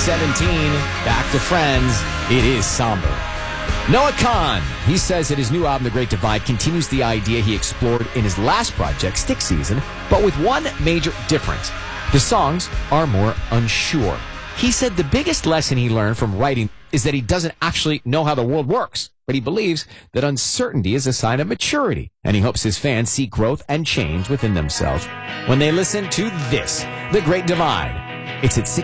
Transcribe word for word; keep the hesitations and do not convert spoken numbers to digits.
seventeen, back to Friends. It is somber. Noah Kahan, he says that his new album, The Great Divide, continues the idea he explored in his last project, Stick Season, but with one major difference. The songs are more unsure. He said the biggest lesson he learned from writing is that he doesn't actually know how the world works, but he believes that uncertainty is a sign of maturity, and he hopes his fans see growth and change within themselves when they listen to this, The Great Divide. It's at